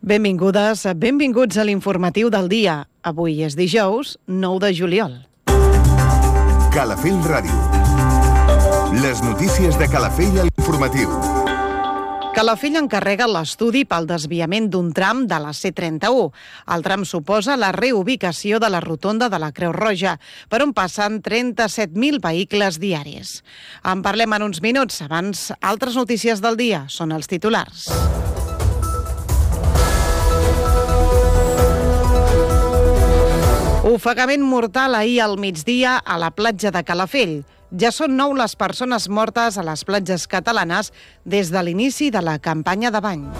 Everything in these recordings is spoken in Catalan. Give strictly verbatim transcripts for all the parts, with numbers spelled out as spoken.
Benvingudes, benvinguts a l'informatiu del dia. Avui és dijous, nou de juliol. Calafell Ràdio. Les notícies de Calafell a l'informatiu. Calafell encarrega l'estudi pel desviament d'un tram de la C trenta-u. El tram suposa la reubicació de la rotonda de la Creu Roja, per on passen trenta-set mil vehicles diaris. En parlem en uns minuts. Abans, altres notícies del dia són els titulars. Ofegament mortal ahir al migdia a la platja de Calafell. Ja són nou les persones mortes a les platges catalanes des de l'inici de la campanya de bany.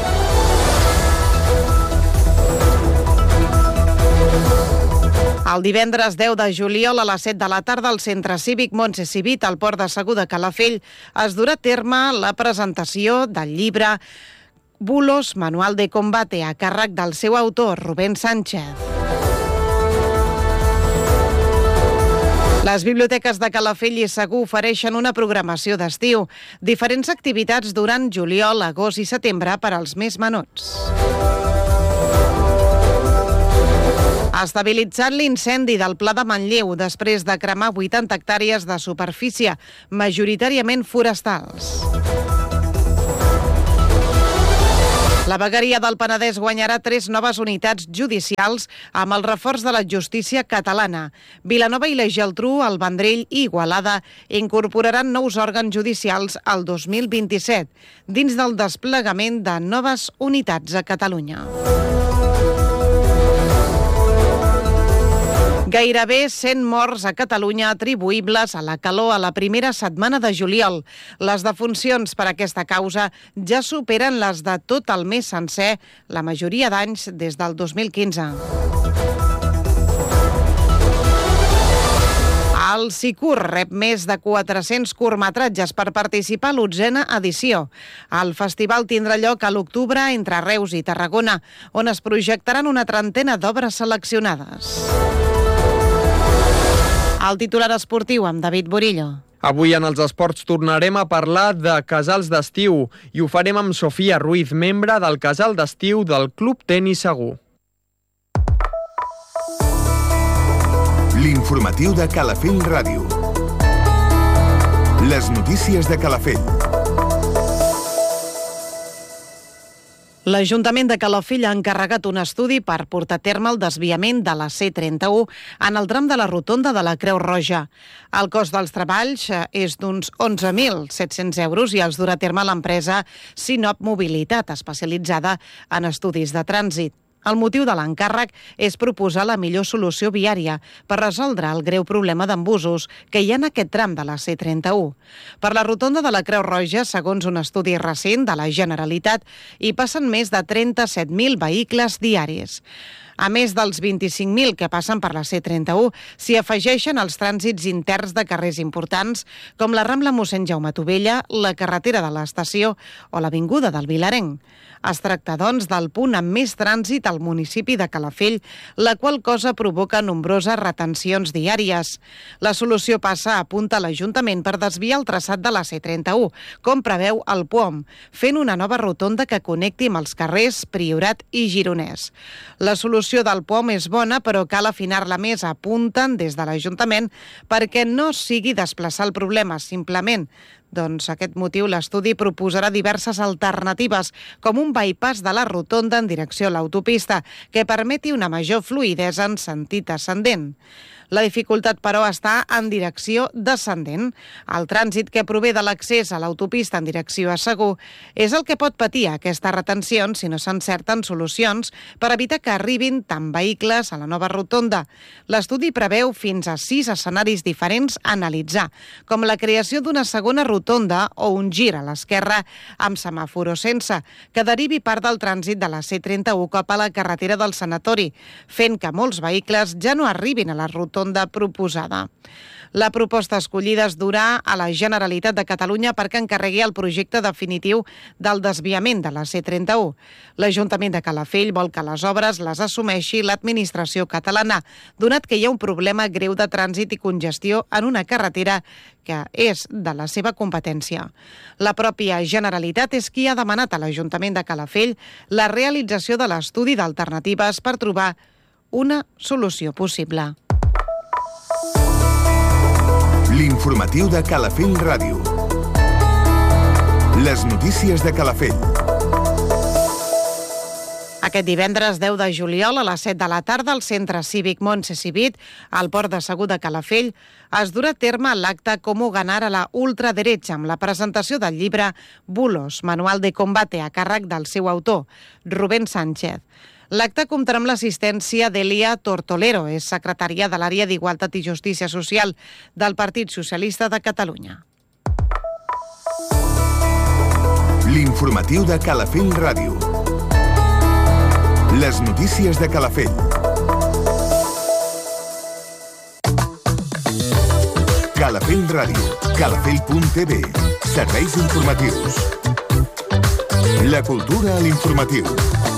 El divendres deu de juliol a les set de la tarda al Centre Cívic Montse Civit, al Port de Segur de Calafell, es durà a terme la presentació del llibre Bulos, Manual de Combate, a càrrec del seu autor, Rubén Sánchez. Les biblioteques de Calafell i Segur ofereixen una programació d'estiu, diferents activitats durant juliol, agost i setembre per als més menuts. Estabilitzant l'incendi del Pla de Manlleu després de cremar vuitanta hectàrees de superfície, majoritàriament forestals. La vegueria del Penedès guanyarà tres noves unitats judicials amb el reforç de la justícia catalana. Vilanova i la Geltrú, el Vendrell i Igualada incorporaran nous òrgans judicials al dos mil vint-i-set, dins del desplegament de noves unitats a Catalunya. Gairebé cent morts a Catalunya atribuïbles a la calor a la primera setmana de juliol. Les defuncions per aquesta causa ja superen les de tot el mes sencer, la majoria d'anys des del dos mil quinze. El Sicur rep més de quatre-cents curtmetratges per participar a l'onzena edició. El festival tindrà lloc a l'octubre entre Reus i Tarragona, on es projectaran una trentena d'obres seleccionades. El titular esportiu amb David Borillo. Avui en els esports tornarem a parlar de casals d'estiu i ho farem amb Sofia Ruiz, membre del casal d'estiu del Club Tenis Segur. L'informatiu de Calafell Ràdio. Les notícies de Calafell. L'Ajuntament de Calafell ha encarregat un estudi per portar a terme el desviament de la C trenta-u en el tram de la rotonda de la Creu Roja. El cost dels treballs és d'uns onze mil set-cents euros i els durà a terme l'empresa Sinop Mobilitat, especialitzada en estudis de trànsit. El motiu de l'encàrrec és proposar la millor solució viària per resoldre el greu problema d'embussos que hi ha en aquest tram de la C trenta-u. Per la rotonda de la Creu Roja, segons un estudi recent de la Generalitat, hi passen més de trenta-set mil vehicles diaris. A més dels vint-i-cinc mil que passen per la C trenta-u, s'hi afegeixen els trànsits interns de carrers importants, com la Rambla Mossèn Jaume Tovella, la carretera de l'Estació o l'Avinguda del Vilarenc. Es tracta, doncs, del punt amb més trànsit al municipi de Calafell, la qual cosa provoca nombroses retencions diàries. La solució passa, apunta l'Ajuntament, per desviar el traçat de la C trenta-u, com preveu el P O M, fent una nova rotonda que connecti amb els carrers Priorat i Gironès. La solució del P O M és bona, però cal afinar-la més, apunten des de l'Ajuntament, perquè no sigui desplaçar el problema, simplement. Doncs aquest motiu l'estudi proposarà diverses alternatives, com un bypass de la rotonda en direcció a l'autopista, que permeti una major fluïdesa en sentit ascendent. La dificultat, però, està en direcció descendent. El trànsit que prové de l'accés a l'autopista en direcció a Segur és el que pot patir aquestes retencions si no s'encerten solucions per evitar que arribin tant vehicles a la nova rotonda. L'estudi preveu fins a sis escenaris diferents a analitzar, com la creació d'una segona rotonda o un gir a l'esquerra amb semàfor o sense, que derivi part del trànsit de la C trenta-u cap a la carretera del Sanatori, fent que molts vehicles ja no arribin a la rotonda rotonda proposada. La proposta escollida es durà a la Generalitat de Catalunya perquè encarregui el projecte definitiu del desviament de la C trenta-u. L'Ajuntament de Calafell vol que les obres les assumeixi l'administració catalana, donat que hi ha un problema greu de trànsit i congestió en una carretera que és de la seva competència. La pròpia Generalitat és qui ha demanat a l'Ajuntament de Calafell la realització de l'estudi d'alternatives per trobar una solució possible. L'informatiu de Calafell Ràdio. Les notícies de Calafell. Aquest divendres deu de juliol a les set de la tarda al Centre Cívic Montse Civit, al Port de Segur de Calafell, es durà a terme l'acte Cómo ganar a la ultraderecha amb la presentació del llibre Bulos, manual de combate a càrrec del seu autor, Rubén Sánchez. L'acte comptarà amb l'assistència d'Elia Tortolero, és secretària de l'Àrea d'Igualtat i Justícia Social del Partit Socialista de Catalunya. L'informatiu de Calafell Ràdio. Les notícies de Calafell. Calafell Ràdio. Calafell punt t v. Serveis informatius. La cultura a l'informatiu.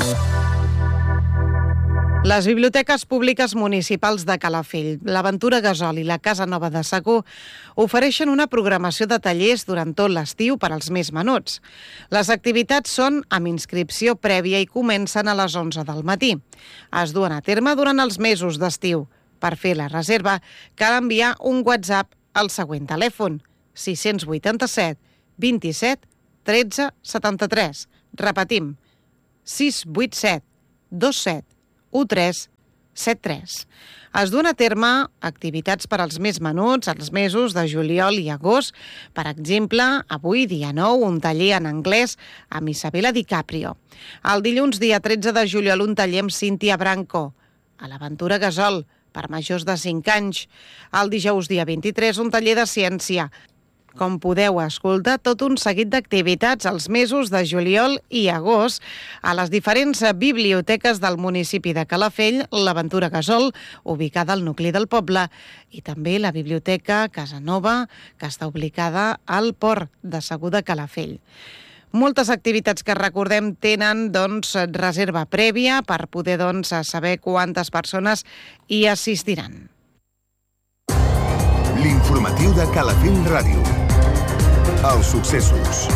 Les biblioteques públiques municipals de Calafell, l'Aventura Gasol i la Casa Nova de Segur ofereixen una programació de tallers durant tot l'estiu per als més menuts. Les activitats són amb inscripció prèvia i comencen a les onze del matí. Es duen a terme durant els mesos d'estiu. Per fer la reserva cal enviar un WhatsApp al següent telèfon: sis vuit set, vint-i-set, tretze, setanta-tres. Repetim, sis vuit set, dos set, u tres set tres. Es duen a terme activitats per als més menuts els mesos de juliol i agost. Per exemple, avui, dia nou, un taller en anglès amb Isabela DiCaprio. El dilluns, dia tretze de juliol, un taller amb Cíntia Branco. A l'Aventura Gasol, per majors de cinc anys. El dijous, dia vint-i-tres, un taller de ciència. Com podeu escoltar, tot un seguit d'activitats als mesos de juliol i agost a les diferents biblioteques del municipi de Calafell, l'Aventura Gasol, ubicada al nucli del poble, i també la Biblioteca Casa Nova, que està ubicada al Port de Segur de Calafell. Moltes activitats que recordem tenen doncs, reserva prèvia per poder doncs, saber quantes persones hi assistiran. L'informatiu de Calafell Ràdio. Els successos.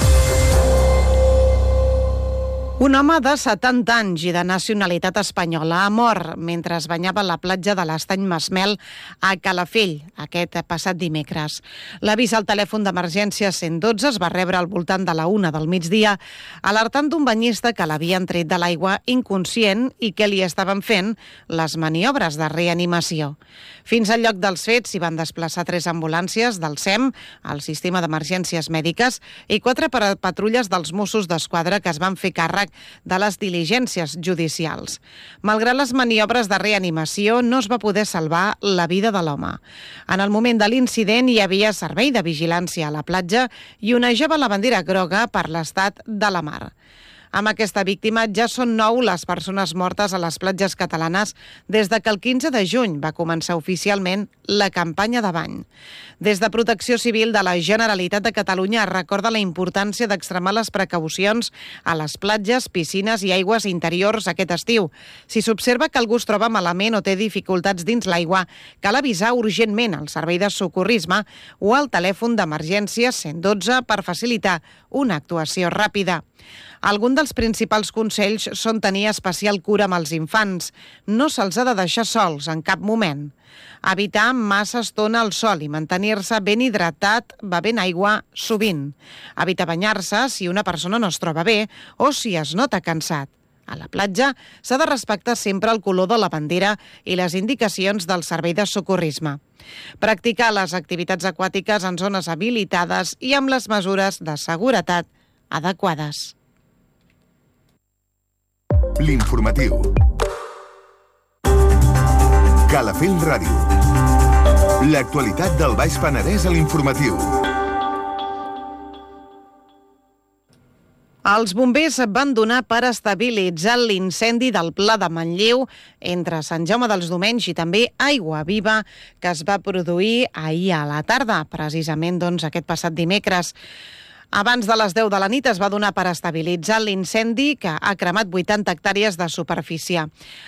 Un home de setanta anys i de nacionalitat espanyola ha mort mentre es banyava a la platja de l'Estany Masmel a Calafell aquest passat dimecres. L'avís al telèfon d'emergència cent dotze es va rebre al voltant de la una del migdia, alertant d'un banyista que l'havien tret de l'aigua inconscient i que li estaven fent les maniobres de reanimació. Fins al lloc dels fets s'hi van desplaçar tres ambulàncies del S E M, el Sistema d'Emergències Mèdiques, i quatre patrulles dels Mossos d'Esquadra que es van fer càrrec de les diligències judicials. Malgrat les maniobres de reanimació, no es va poder salvar la vida de l'home. En el moment de l'incident hi havia servei de vigilància a la platja i onejava la bandera groga per l'estat de la mar. Amb aquesta víctima ja són nou les persones mortes a les platges catalanes des de que el quinze de juny va començar oficialment la campanya de bany. Des de Protecció Civil de la Generalitat de Catalunya es recorda la importància d'extremar les precaucions a les platges, piscines i aigües interiors aquest estiu. Si s'observa que algú es troba malament o té dificultats dins l'aigua, cal avisar urgentment al servei de socorrisme o al telèfon d'emergència cent dotze per facilitar una actuació ràpida. Alguns dels principals consells són tenir especial cura amb els infants. No se'ls ha de deixar sols en cap moment. Evitar massa estona al sol i mantenir-se ben hidratat bevent aigua sovint. Evitar banyar-se si una persona no es troba bé o si es nota cansat. A la platja s'ha de respectar sempre el color de la bandera i les indicacions del servei de socorrisme. Practicar les activitats aquàtiques en zones habilitades i amb les mesures de seguretat adequades. L'informatiu. Calafell Ràdio. L'actualitat del Baix Penedès a l'informatiu. Els bombers van donar per estabilitzar l'incendi del Pla de Manlleu entre Sant Jaume dels Domenys i també Aiguaviva, que es va produir ahir a la tarda, precisament doncs, aquest passat dimecres. Abans de les deu de la nit es va donar per estabilitzar l'incendi que ha cremat vuitanta hectàrees de superfície.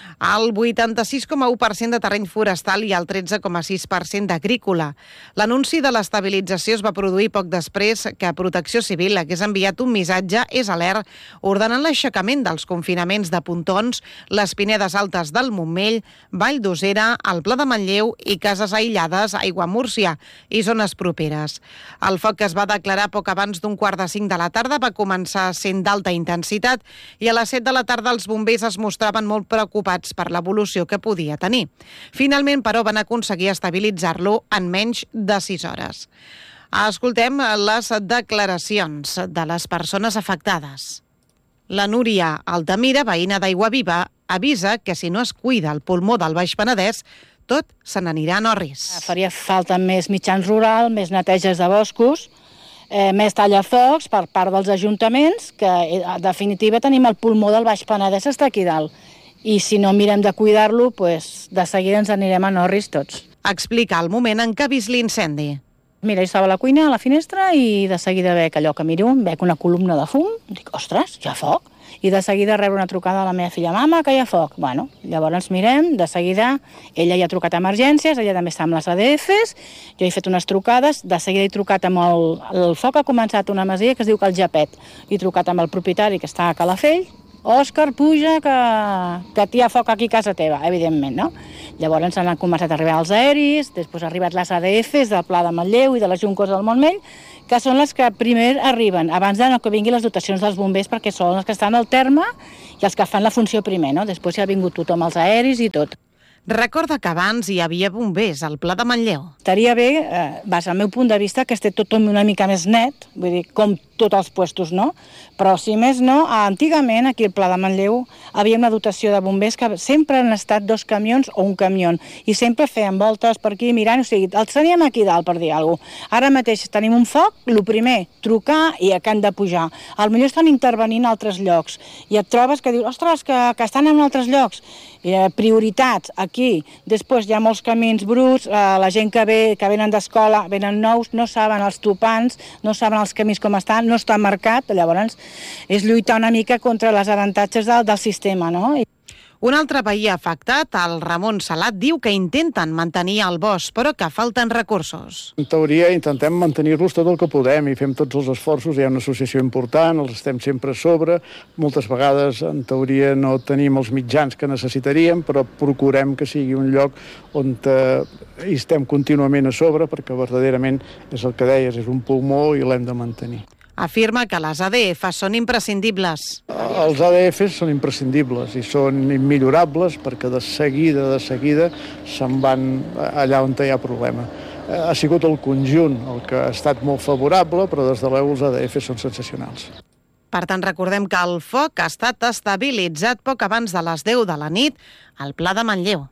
El vuitanta-sis coma u per cent de terreny forestal i el tretze coma sis per cent d'agrícola. L'anunci de l'estabilització es va produir poc després que Protecció Civil hagués enviat un missatge és alert ordenant l'aixecament dels confinaments de Pontons, les Pinedes Altes del Montmell, Vall d'Osera, el Pla de Manlleu i cases aïllades a Aiguamúrcia i zones properes. El foc que es va declarar poc abans d'un quart de cinc de la tarda va començar sent d'alta intensitat i a les set de la tarda els bombers es mostraven molt preocupats per l'evolució que podia tenir. Finalment, però, van aconseguir estabilitzar-lo en menys de sis hores. Escoltem les declaracions de les persones afectades. La Núria Altamira, veïna d'Aiguaviva, avisa que si no es cuida el pulmó del Baix Penedès, tot se n'anirà a Norris. Faria falta més mitjans rural, més neteges de boscos, Eh, més tallafocs per part dels ajuntaments, que en definitiva tenim el pulmó del Baix Penedès està aquí dalt. I si no mirem de cuidar-lo, pues, de seguida ens anirem a Norris tots. Explica el moment en què ha vist l'incendi. Mira, jo estava a la cuina, a la finestra, i de seguida veig allò que miro, veig una columna de fum, dic, ostres, hi ha foc? I de seguida rebre una trucada de la meva filla, mama, que hi ha foc. Bueno, llavors mirem, de seguida, ella ja ha trucat a emergències, ella també està amb les A D Fs, jo he fet unes trucades, de seguida he trucat amb el, el foc, ha començat una masia que es diu Cal Japet, he trucat amb el propietari que està a Calafell, Òscar, puja, que, que hi ha foc aquí a casa teva, evidentment, no? Llavors han començat a arribar els aeris, després han arribat les A D Fs del Pla de Manlleu i de les Juncos del Montmell, que són les que primer arriben, abans de que vinguin les dotacions dels bombers, perquè són els que estan al terme i els que fan la funció primer, no? Després hi ha vingut tothom, els aeris i tot. Recorda que abans hi havia bombers al Pla de Manlleu. Estaria bé, eh, vas al meu punt de vista, que esté tot una mica més net, vull dir, com tots els puestos, no? Però, si més no, antigament, aquí al Pla de Manlleu, havia una dotació de bombers que sempre han estat dos camions o un camió, i sempre feien voltes per aquí mirant, o sigui, els teníem aquí dalt, per dir alguna cosa. Ara mateix tenim un foc, el primer, trucar i que han de pujar. Al millor estan intervenint a altres llocs, i et trobes que dius, ostres, que, que estan en altres llocs. Eh, prioritats, aquí. Després hi ha molts camins bruts, eh, la gent que ve, que venen d'escola, venen nous, no saben els topants, no saben els camins com estan, no està marcat, llavors és lluitar una mica contra les avantatges del, del sistema, no? Un altre veí afectat, el Ramon Salat, diu que intenten mantenir el bosc, però que falten recursos. En teoria intentem mantenir-los tot el que podem i fem tots els esforços. Hi ha una associació important, els estem sempre a sobre. Moltes vegades, en teoria, no tenim els mitjans que necessitaríem, però procurem que sigui un lloc on eh, hi estem contínuament a sobre, perquè verdaderament és el que deies, és un pulmó i l'hem de mantenir. Afirma que les A D Fs són imprescindibles. Els A D Fs són imprescindibles i són immillorables perquè de seguida, de seguida, se'n van allà on hi ha problema. Ha sigut el conjunt el que ha estat molt favorable, però des de l'E U els A D Fs són sensacionals. Per tant, recordem que el foc ha estat estabilitzat poc abans de les deu de la nit al Pla de Manlleu.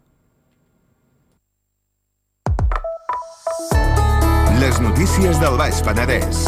Les notícies del Baix Penedès.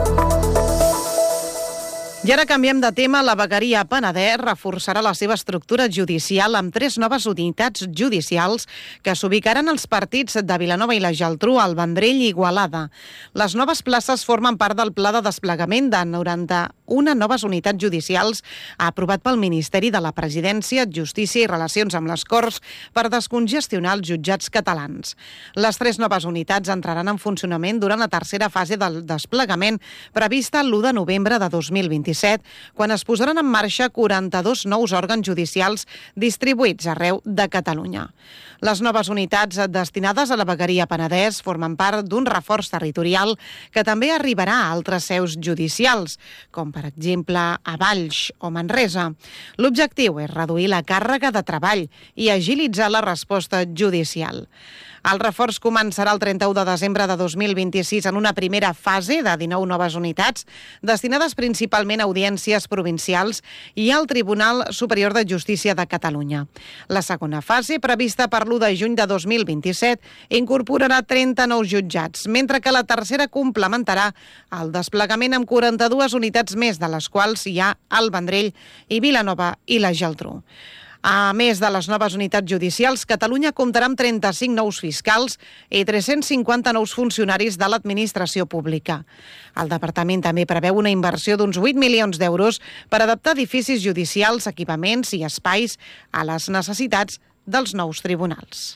I ara canviem de tema. La vegueria Penedès reforçarà la seva estructura judicial amb tres noves unitats judicials que s'ubicaran als partits de Vilanova i la Geltrú, el Vendrell i Igualada. Les noves places formen part del pla de desplegament de noranta-una noves unitats judicials aprovat pel Ministeri de la Presidència, Justícia i Relacions amb les Corts per descongestionar els jutjats catalans. Les tres noves unitats entraran en funcionament durant la tercera fase del desplegament prevista l'u de novembre de dos mil vint-i-set, quan es posaran en marxa quaranta-dos nous òrgans judicials distribuïts arreu de Catalunya. Les noves unitats destinades a la vegueria Penedès formen part d'un reforç territorial que també arribarà a altres seus judicials, com per exemple a Valls o Manresa. L'objectiu és reduir la càrrega de treball i agilitzar la resposta judicial. El reforç començarà el trenta-u de desembre de dos mil vint-i-sis en una primera fase de dinou noves unitats, destinades principalment a audiències provincials i al Tribunal Superior de Justícia de Catalunya. La segona fase, prevista per l'u de juny de dos mil vint-i-set, incorporarà trenta nous jutjats, mentre que la tercera complementarà el desplegament amb quaranta-dues unitats més, de les quals hi ha el Vendrell i Vilanova i la Geltrú. A més de les noves unitats judicials, Catalunya comptarà amb trenta-cinc nous fiscals i tres-cents cinquanta nous funcionaris de l'administració pública. El departament també preveu una inversió d'uns vuit milions d'euros per adaptar edificis judicials, equipaments i espais a les necessitats dels nous tribunals.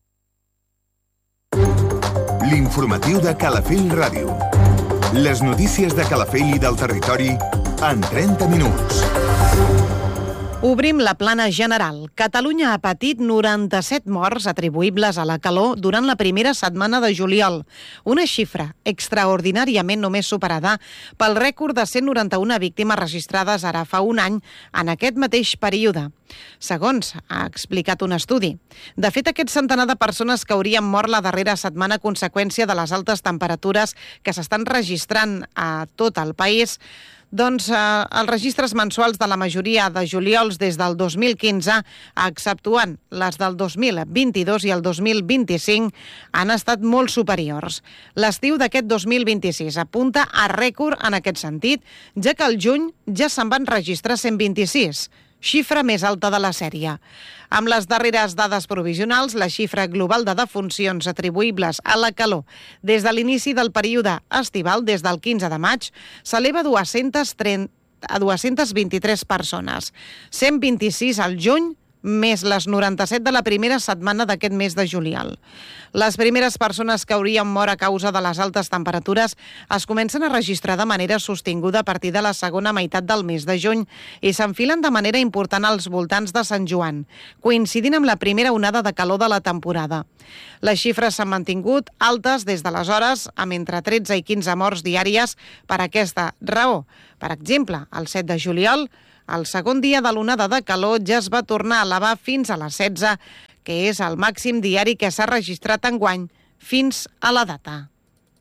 L'informatiu de Calafell Ràdio. Les notícies de Calafell i del territori en trenta minuts. Obrim la plana general. Catalunya ha patit noranta-set morts atribuïbles a la calor durant la primera setmana de juliol, una xifra extraordinàriament només superada pel rècord de cent noranta-una víctimes registrades ara fa un any en aquest mateix període, segons ha explicat un estudi. De fet, aquest centenar de persones que haurien mort la darrera setmana a conseqüència de les altes temperatures que s'estan registrant a tot el país, doncs eh, els registres mensuals de la majoria de juliols des del dos mil quinze, exceptuant les del dos mil vint-i-dos i el dos mil vint-i-cinc, han estat molt superiors. L'estiu d'aquest dos mil vint-i-sis apunta a rècord en aquest sentit, ja que al juny ja se'n van registrar cent vint-i-sis, xifra més alta de la sèrie. Amb les darreres dades provisionals, la xifra global de defuncions atribuïbles a la calor des de l'inici del període estival, des del quinze de maig, s'eleva a dues-centes trenta a dues-centes vint-i-tres persones, cent vint-i-sis al juny, més les noranta-set de la primera setmana d'aquest mes de juliol. Les primeres persones que haurien mort a causa de les altes temperatures es comencen a registrar de manera sostinguda a partir de la segona meitat del mes de juny i s'enfilen de manera important als voltants de Sant Joan, coincidint amb la primera onada de calor de la temporada. Les xifres s'han mantingut altes des d'aleshores, amb entre tretze i quinze morts diàries per aquesta raó. Per exemple, el set de juliol, el segon dia de l'onada de calor, ja es va tornar a elevar fins a les setze, que és el màxim diari que s'ha registrat enguany fins a la data.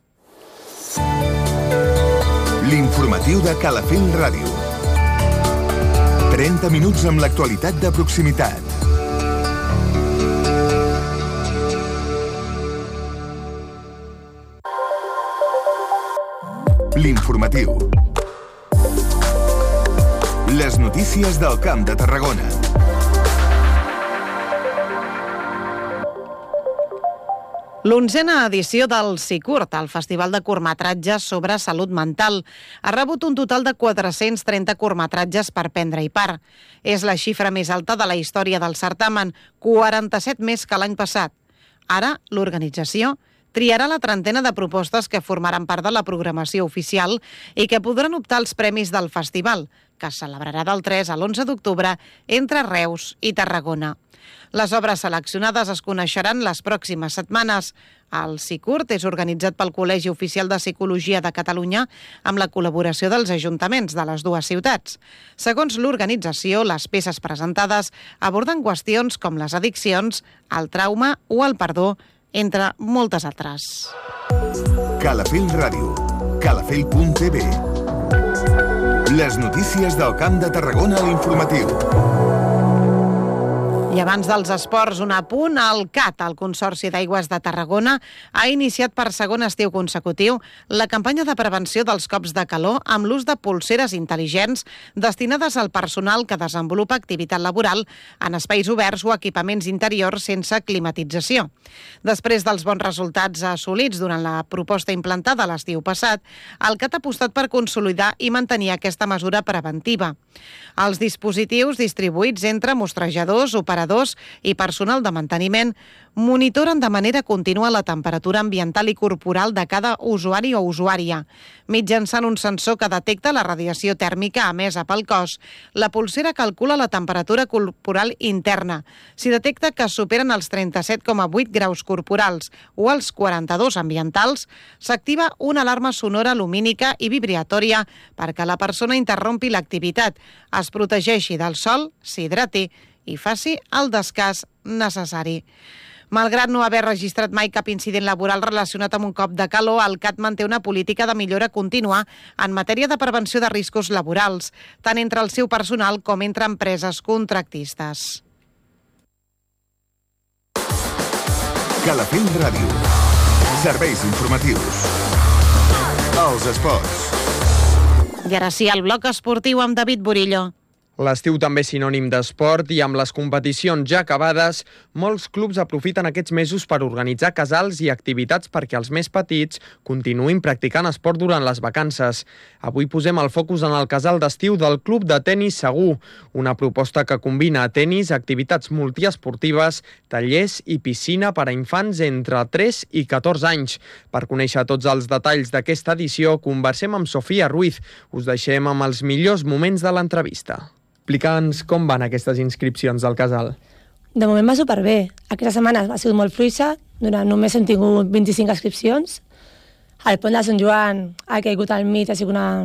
L'informatiu de Calafell Ràdio. trenta minuts amb l'actualitat de proximitat. L'informatiu. Les notícies del Camp de Tarragona. L'onzena edició del SICURT, el Festival de Curtmetratges sobre Salut Mental, ha rebut un total de quatre-cents trenta curtmetratges per prendre-hi part. És la xifra més alta de la història del certamen, quaranta-set més que l'any passat. Ara, l'organització triarà la trentena de propostes que formaran part de la programació oficial i que podran optar als premis del festival, que es celebrarà del tres a l'onze d'octubre entre Reus i Tarragona. Les obres seleccionades es coneixeran les pròximes setmanes. El SICURT és organitzat pel Col·legi Oficial de Psicologia de Catalunya amb la col·laboració dels ajuntaments de les dues ciutats. Segons l'organització, les peces presentades aborden qüestions com les addiccions, el trauma o el perdó, entre moltes altres. Calafell Ràdio. calafell punt t v. Les notícies del Camp de Tarragona a l'informatiu. I abans dels esports, un apunt, el CAT, el Consorci d'Aigües de Tarragona, ha iniciat per segon estiu consecutiu la campanya de prevenció dels cops de calor amb l'ús de polseres intel·ligents destinades al personal que desenvolupa activitat laboral en espais oberts o equipaments interiors sense climatització. Després dels bons resultats assolits durant la proposta implantada l'estiu passat, el CAT ha apostat per consolidar i mantenir aquesta mesura preventiva. Els dispositius distribuïts entre mostrejadors, operadors i personal de manteniment monitoren de manera contínua la temperatura ambiental i corporal de cada usuari o usuària. Mitjançant un sensor que detecta la radiació tèrmica emesa pel cos, la polsera calcula la temperatura corporal interna. Si detecta que superen els trenta-set coma vuit graus corporals o els quaranta-dos ambientals, s'activa una alarma sonora lumínica i vibratòria perquè la persona interrompi l'activitat, es protegeixi del sol, s'hidrati i faci el descans necessari. Malgrat no haver registrat mai cap incident laboral relacionat amb un cop de calor, el C A T manté una política de millora contínua en matèria de prevenció de riscos laborals, tant entre el seu personal com entre empreses contractistes. Calafell Ràdio. Serveis informatius. Els esports. I ara sí, el bloc esportiu amb David Burillo. L'estiu també és sinònim d'esport i amb les competicions ja acabades, molts clubs aprofiten aquests mesos per organitzar casals i activitats perquè els més petits continuïn practicant esport durant les vacances. Avui posem el focus en el casal d'estiu del Club de Tenis Segur, una proposta que combina tenis, activitats multiesportives, tallers i piscina per a infants entre tres i catorze anys. Per conèixer tots els detalls d'aquesta edició, conversem amb Sofia Ruiz. Us deixem amb els millors moments de l'entrevista. Explica'ns com van aquestes inscripcions del casal. De moment va superbé. Aquesta setmana ha sigut molt fluixa, durant només hem tingut vint-i-cinc inscripcions. El pont de Sant Joan ha caigut al mig, ha sigut una,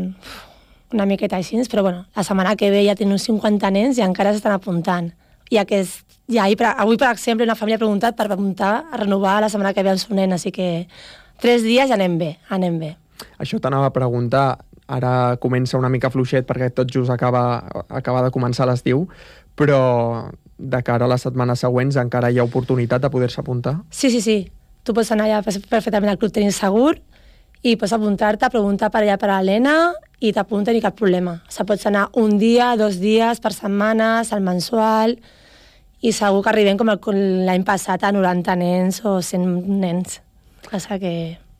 una miqueta així, però bueno, la setmana que ve ja tenim uns cinquanta nens i encara s'estan apuntant. I aquest, ja, avui, per exemple, una família ha preguntat per apuntar a renovar la setmana que ve el seu nen, així que tres dies ja anem bé, anem bé. Això t'anava a preguntar. Ara comença una mica fluixet perquè tot just acaba, acaba de començar l'estiu, però de cara a les setmanes següents encara hi ha oportunitat de poder-se apuntar? Sí, sí, sí. Tu pots anar allà perfectament al Club Tenis Segur i pots apuntar-te, preguntar per allà per a l'Helena i t'apunten i cap problema. O sigui, pots anar un dia, dos dies, per setmanes, al mensual, i segur que arribem com l'any passat a noranta nens o cent nens. O sigui que...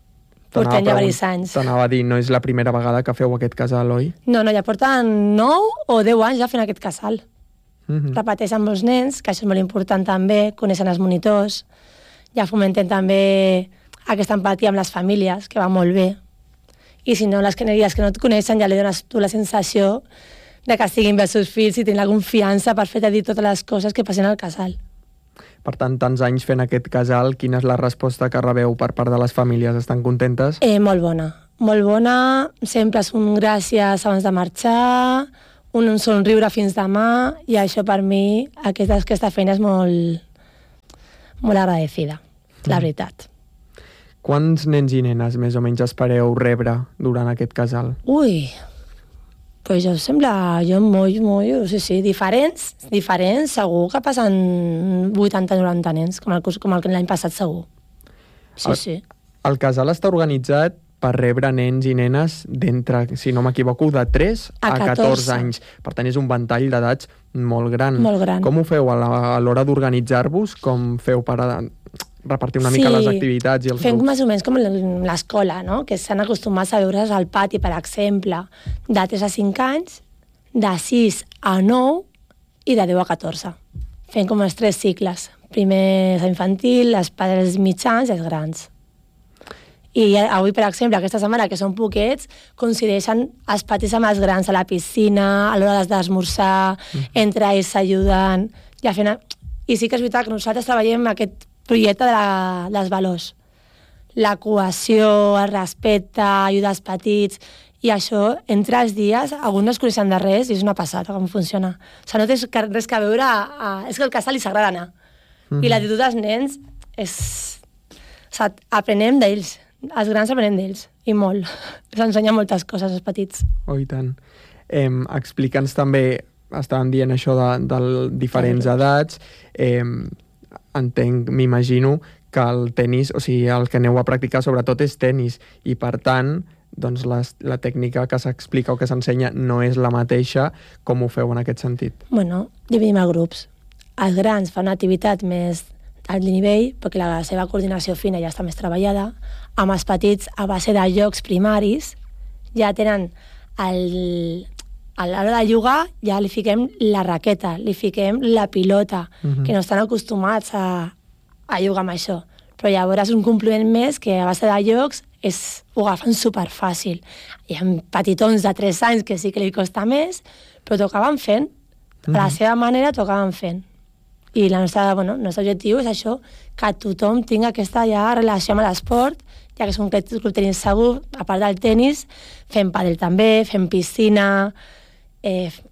portem ja diversos anys. T'anava a dir, no és la primera vegada que feu aquest casal, oi? No, no, ja porten nou o deu anys ja fent aquest casal. Mm-hmm. Repeteixen amb els nens, que això és molt important també, coneixen els monitors, ja fomenten també aquesta empatia amb les famílies, que va molt bé. I si no, les que, les que no et coneixen ja li dones tu la sensació de que estiguin bé els seus fills i tenen la confiança per fer-te dir totes les coses que passen al casal. Per tant, tants anys fent aquest casal, quina és la resposta que rebeu per part de les famílies? Estan contentes? Eh, molt bona. Molt bona. Sempre és un gràcies abans de marxar, un somriure fins demà, i això per mi, aquesta, aquesta feina és molt, molt agradecida, la veritat. Quants nens i nenes més o menys espereu rebre durant aquest casal? Ui... Pues jo sembla, jo molt, molt, sí, sí, diferents, diferents, segur que passen vuitanta noranta nens, com el, com el l'any passat segur. Sí, el, sí. El casal està organitzat per rebre nens i nenes d'entre, si no m'equivoco, de tres a catorze anys. Per tant, és un ventall d'edats molt gran. Molt gran. Com ho feu a l'hora d'organitzar-vos? Com feu per a repartir una mica sí, les activitats i els fem grups? més o menys com l'escola, no? Que s'han acostumat a veure's al pati, per exemple, de tres a cinc anys, de sis a nou i de deu a catorze. Fem com els tres cicles. Primer és infantil, els pares mitjans i els grans. I avui, per exemple, aquesta setmana, que són poquets, coincideixen els petits amb els grans a la piscina, a l'hora d'esmorzar, mm. entre ells s'ajuden. Ja fent... I sí que és veritat que nosaltres treballem aquest projecte de la, dels valors. La cohesió, el respecte, ajudar els petits, i això, entre els dies, alguns no es coneixen de res i és una passada com funciona. O sigui, no té res que veure... A... És que al casal li s'agrada anar. Mm-hmm. I l'actitud dels nens és... O sigui, aprenem d'ells. Els grans aprenem d'ells. I molt. S'ensenya moltes coses als petits. Oh, i tant. Eh, Explica'ns també... Estàvem dient això de, de diferents edats. Eh, entenc, m'imagino, que el tenis, o sigui, el que aneu a practicar sobretot és tenis, i per tant, doncs les, la tècnica que s'explica o que s'ensenya no és la mateixa. Com ho feu en aquest sentit? Bueno, dividim a grups. Els grans fan una activitat més alt nivell, perquè la seva coordinació fina ja està més treballada. Amb els petits, a base de jocs primaris, ja tenen el... a l'hora de jugar ja li fiquem la raqueta, li fiquem la pilota, uh-huh. que no estan acostumats a, a jugar amb això. Però llavors un compliment més que a base de jocs és, ho agafen superfàcil. Hi ha petitons de tres anys que sí que li costa més, però t'ho acaben fent. Uh-huh. A la seva manera t'ho acaben fent. I la nostra, bueno, el nostre objectiu és això, que tothom tingui aquesta ja relació amb l'esport, ja que és un club tenis segur, a part del tenis, fem pàdel també, fem piscina... Eh,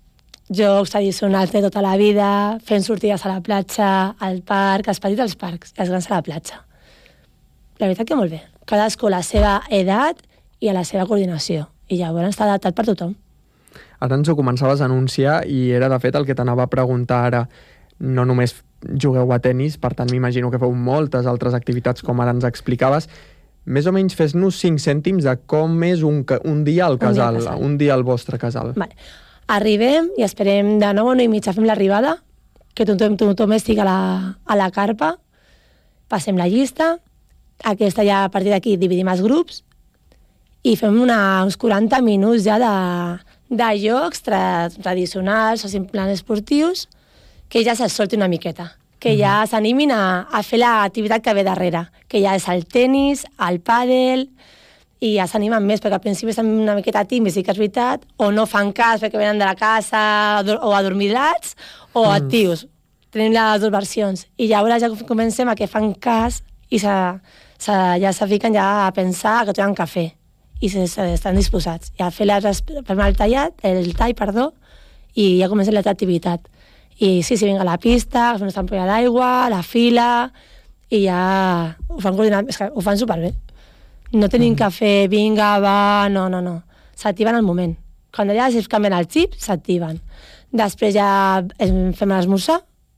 jocs tradicionals de tota la vida, fent sortides a la platja, al parc, els petits als parcs, els grans a la platja. La veritat que molt bé. Cadascú a la seva edat i a la seva coordinació. I llavors està adaptat per tothom. Ara ens ho començaves a anunciar i era de fet el que t'anava a preguntar ara. No només jugueu a tennis, per tant m'imagino que feu moltes altres activitats com ara ens explicaves. Més o menys fes-nos cinc cèntims de com és un, un dia al casal, un dia, casal. un dia al vostre casal. Vale. Arribem i esperem de nou a nou i mitja, fem l'arribada, que tothom, tothom estigui a la, a la carpa, passem la llista, aquesta ja a partir d'aquí dividim els grups i fem una, uns quaranta minuts ja de, de jocs tra, tradicionals o simplement esportius que ja se'ls solti una miqueta, que ja s'animin a, a fer l'activitat que ve darrere, que ja és el tennis, el pàdel, i ja s'animen més, perquè al principi estan una miqueta tímids, sí que és veritat, o no fan cas perquè venen de la casa, o adormilats, o mm. actius. Tenim les dues versions. I llavors ja comencem a que fan cas i se, se, ja se fiquen ja a pensar que tenen cafè, i se, se, estan disposats. I a fer les, fem el tallat, el tall, perdó, i ja comencem l'altra activitat. I sí, sí, vinga a la pista, fem una ampolla d'aigua, la fila, i ja ho fan coordinat, és que ho fan superbé. No tenim mm. cafè, vinga, va, no, no, no. S'activen al moment. Quan ja es canvien el xip, s'activen. Després ja fem l'esmorzar,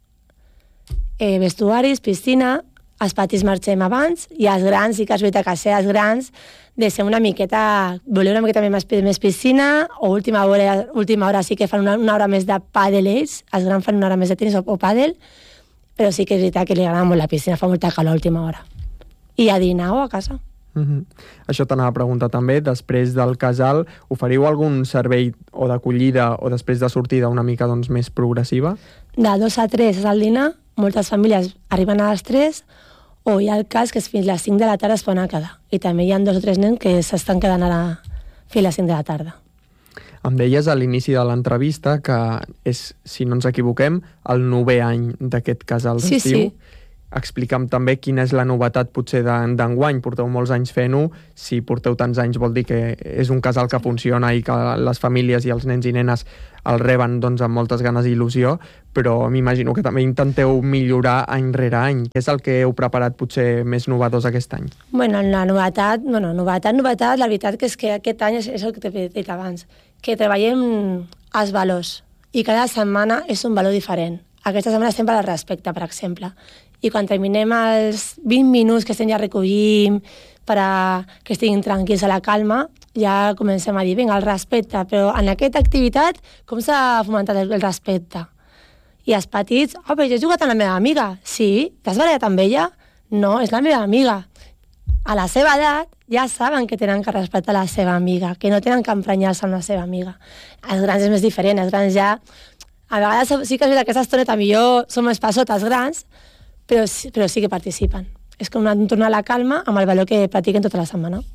eh, vestuaris, piscina, els petits marxem abans, i els grans, sí que és veritat que ser els grans, de ser una miqueta, voler una miqueta més, més piscina, o última hora, última hora sí que fan una, una hora més de pàdel ells, els grans fan una hora més de tenis o, o pàdel, però sí que és veritat que li agrada molt la piscina, fa molta calor a l'última hora. I a dinar o a casa. Mm-hmm. Això t'anava a preguntar també, després del casal, oferiu algun servei o d'acollida o després de sortida una mica doncs, més progressiva? De dos a tres és el dinar, moltes famílies arriben a les tres, o hi ha el cas que fins a les cinc de la tarda es poden quedar. I també hi ha dos o tres nens que s'estan quedant ara fins a les cinc de la tarda. Em deies a l'inici de l'entrevista que és, si no ens equivoquem, el novè any d'aquest casal d'estiu. Sí, sí. Explica'm també quina és la novetat potser d'enguany. Porteu molts anys fent-ho, si porteu tants anys vol dir que és un casal que funciona i que les famílies i els nens i nenes el reben doncs, amb moltes ganes i il·lusió, però m'imagino que també intenteu millorar any rere any. Què és el que heu preparat potser més novedós aquest any? Bueno, la novetat, bueno, novetat, novetat, la veritat que és que aquest any és, és el que t'he dit abans, que treballem els valors i cada setmana és un valor diferent. Aquesta setmana estem per al respecte, per exemple. I quan terminem els vint minuts que estem ja recollim per a que estiguin tranquils a la calma, ja comencem a dir, vinga, el respecte, però en aquesta activitat com s'ha fomentat el, el respecte? I els petits, oh, però jo he jugat amb la meva amiga. Sí? T'has barallat amb ella? No, és la meva amiga. A la seva edat ja saben que tenen que respectar la seva amiga, que no tenen que emprenyar-se amb la seva amiga. Els grans és més diferent, els grans ja... A vegades sí que és veritat que aquesta estoneta millor som més passotes grans, però, però sí que participen. És com una, tornar a la calma amb el valor que practiquen tota la setmana.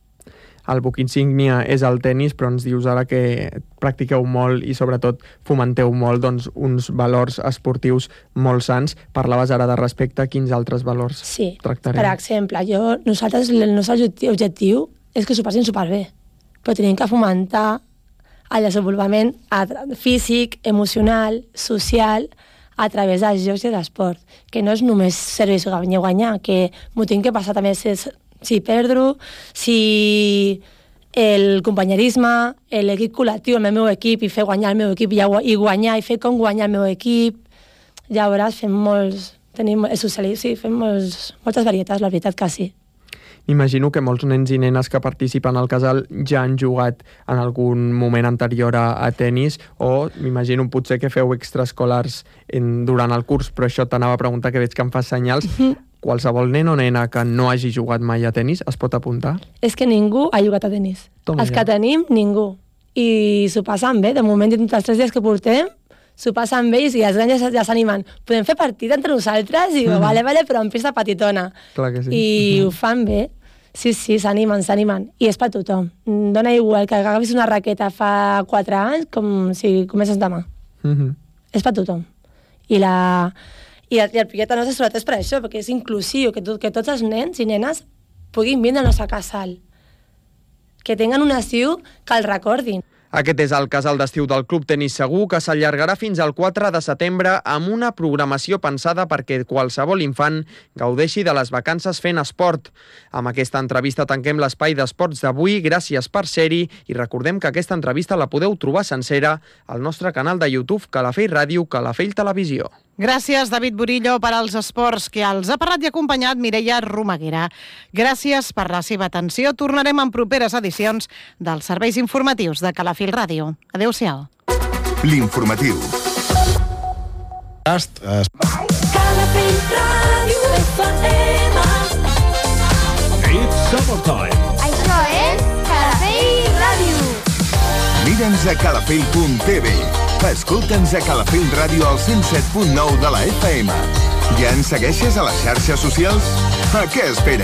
El buc insígnia és el tennis, però ens dius ara que practiqueu molt i sobretot fomenteu molt doncs, uns valors esportius molt sants. Parlaves ara de respecte, quins altres valors sí. tractarem? Per exemple, jo, nosaltres, el nostre objectiu és que s'ho passin superbé, però tenim que fomentar el desenvolupament físic, emocional, social, a través dels jocs i de l'esport, que no és només serveix guanyar guanyar, que m'ho tinc que passar també si, si perdre, si el companyerisme, l'equip col·lectiu, el meu equip, i fer guanyar el meu equip, i guanyar, i fer com guanyar el meu equip. Llavors fem molts, tenim socialisme, sí, fem molts, moltes varietats, la veritat que sí. Imagino que molts nens i nenes que participen al casal ja han jugat en algun moment anterior a, a tennis, o m'imagino potser que feu extraescolars en, durant el curs, però això t'anava a preguntar, que veig que em fas senyals. Mm-hmm. Qualsevol nen o nena que no hagi jugat mai a tennis es pot apuntar? És que ningú ha jugat a tennis. Toma Els ja. que tenim, ningú. I s'ho passen bé. De moment, entre els tres dies que portem, s'ho passen bé i els grans ja, ja s'animen. Podem fer partit entre nosaltres? I digo, mm. vale, vale, però en pista petitona. Clar que sí. I mm-hmm. ho fan bé. Sí, sí, s'animen, s'animen. I és per tothom. Dona igual que agafis una raqueta fa quatre anys com si comences demà. Mm-hmm. És per tothom. I, la, i, el, i el projecte nostre sobretot és per això, perquè és inclusiu, que, tot, que tots els nens i nenes puguin vindre al nostre casal. Que tinguin un estiu que el recordin. Aquest és el casal d'estiu del Club Tenis Segur, que s'allargarà fins al quatre de setembre amb una programació pensada perquè qualsevol infant gaudeixi de les vacances fent esport. Amb aquesta entrevista tanquem l'espai d'esports d'avui. Gràcies per ser-hi i recordem que aquesta entrevista la podeu trobar sencera al nostre canal de YouTube Calafell Ràdio, Calafell Televisió. Gràcies, David Burillo, per als esports, que els ha parlat i acompanyat Mireia Romaguera. Gràcies per la seva atenció. Tornarem en properes edicions dels serveis informatius de Calafell Ràdio. Adéu-siau. L'informatiu. Calafell Ràdio F M. It's summertime. Això és Calafell Ràdio. Mira'ns a calafell punt t v. Escolta'ns a Calafell Ràdio al cent set punt nou de la F M. Ja ens segueixes a les xarxes socials? A què esperes?